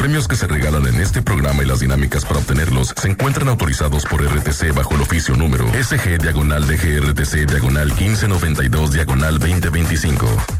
premios que se regalan en este programa y las dinámicas para obtenerlos se encuentran autorizados por RTC bajo el oficio número SG/DGRTC/1592/2025.